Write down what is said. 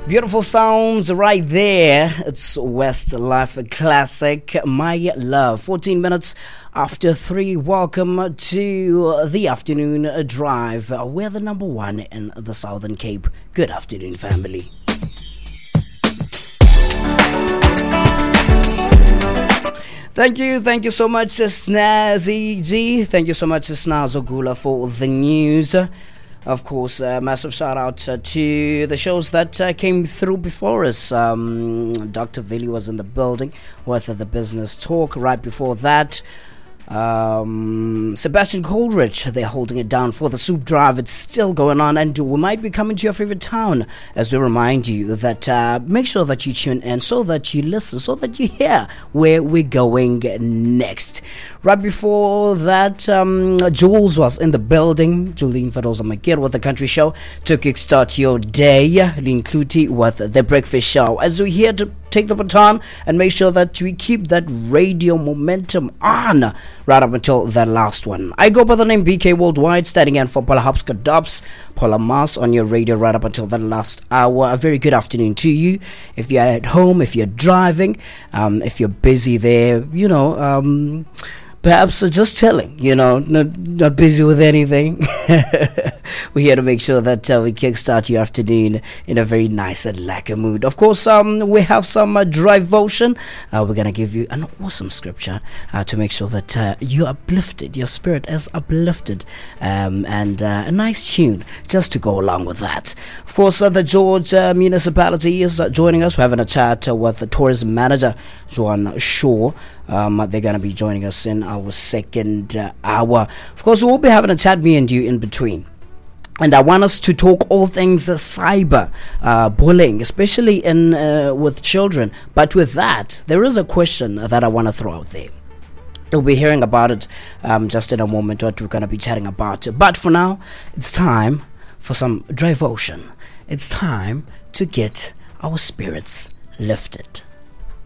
Beautiful sounds right there. It's Westlife Classic, My Love. 14 minutes after 3. Welcome to the afternoon drive. We're the number one in the Southern Cape. Good afternoon, family. Thank you so much, Snazzy G. Thank you so much, Snazogula, for the news. Of course, massive shout out to the shows that came through before us. Dr. Vili was in the building with the business talk. Right before that, Sebastian Coleridge, they're holding it down for the soup drive. It's still going on, and we might be coming to your favorite town as we remind you that make sure that you tune in so that you listen, so that you hear where we're going next. Right before that, Jules was in the building. Julene Fadoza Makir with the Country Show to kickstart your day. Lynn Clutie with the Breakfast Show. As we're here to take the baton and make sure that we keep that radio momentum on right up until the last one. I go by the name BK Worldwide, standing in for Paula Hopska Dobbs, Paula Mas on your radio right up until the last hour. A very good afternoon to you. If you're at home, if you're driving, if you're busy there, perhaps just chilling, not busy with anything. We're here to make sure that we kickstart your afternoon in a very nice and lacquer mood. Of course, we have some devotion. We're going to give you an awesome scripture to make sure that you're uplifted, your spirit is uplifted, and a nice tune just to go along with that. Of course, the George municipality is joining us. We're having a chat with the tourism manager, Joan Shaw. They're going to be joining us in our second hour. Of course, we'll be having a chat, me and you, in between. And I want us to talk all things cyber bullying, especially in with children. But with that, there is a question that I want to throw out there. You'll be hearing about it just in a moment, what we're going to be chatting about. But for now, it's time for some devotion. It's time to get our spirits lifted.